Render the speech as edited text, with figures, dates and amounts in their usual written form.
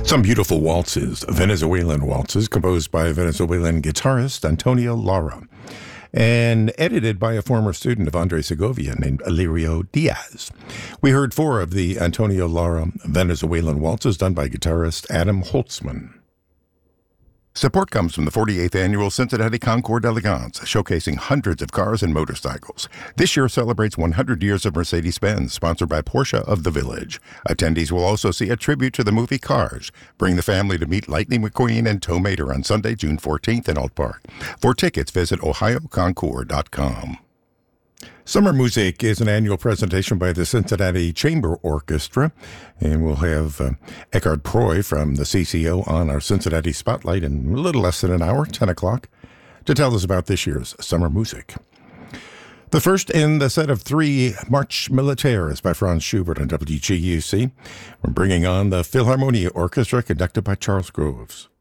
Some beautiful waltzes, Venezuelan waltzes, composed by Venezuelan guitarist Antonio Lara, and edited by a former student of Andre Segovia named Alirio Diaz. We heard four of the Antonio Lara Venezuelan waltzes done by guitarist Adam Holtzman. Support comes from the 48th Annual Cincinnati Concours d'Elegance, showcasing hundreds of cars and motorcycles. This year celebrates 100 years of Mercedes-Benz, sponsored by Porsche of the Village. Attendees will also see a tribute to the movie Cars. Bring the family to meet Lightning McQueen and Tow Mater on Sunday, June 14th in Alt Park. For tickets, visit ohioconcours.com. Summer Music is an annual presentation by the Cincinnati Chamber Orchestra, and we'll have Eckhard Proy from the CCO on our Cincinnati Spotlight in a little less than an hour, 10 o'clock, to tell us about this year's Summer Music. The first in the set of three March Militaire is by Franz Schubert on WGUC. We're bringing on the Philharmonia Orchestra, conducted by Charles Groves.